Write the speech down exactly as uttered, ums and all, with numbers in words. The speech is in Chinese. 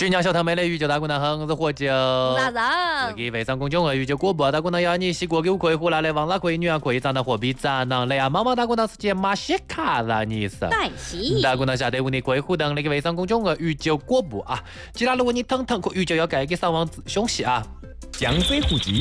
徐娘小头妹的鱼酒大姑娘好，我是喝酒。 啥子？ 自己微商公众号鱼酒果不大姑娘要你洗过给我可以胡辣的，王辣可以女儿可以长得货比长囊的呀，毛毛大姑娘是件马西卡让你是。 带洗。 大姑娘下得屋你可以互动那个微商公众号鱼酒果不啊，其他如果你疼疼可鱼酒要盖给上网凶戏啊。 江浙沪籍